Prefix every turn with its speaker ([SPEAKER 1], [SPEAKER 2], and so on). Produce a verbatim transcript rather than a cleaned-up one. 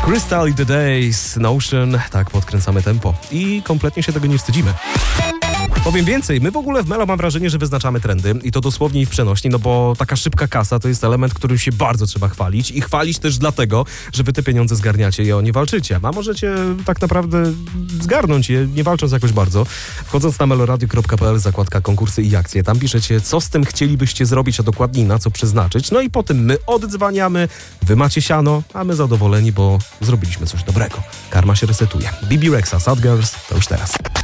[SPEAKER 1] Crystal in the Days, Notion, tak podkręcamy tempo i kompletnie się tego nie wstydzimy. Powiem więcej, my w ogóle w Melo mam wrażenie, że wyznaczamy trendy i to dosłownie i w przenośni, no bo taka szybka kasa to jest element, którym się bardzo trzeba chwalić i chwalić też dlatego, że wy te pieniądze zgarniacie i o nie walczycie, a możecie tak naprawdę zgarnąć je, nie walcząc jakoś bardzo. Wchodząc na meloradio kropka p l, zakładka konkursy i akcje, tam piszecie, co z tym chcielibyście zrobić, a dokładniej na co przeznaczyć, no i potem my oddzwaniamy, wy macie siano, a my zadowoleni, bo zrobiliśmy coś dobrego. Karma się resetuje. B B Rexa, Sad Girls, to już teraz.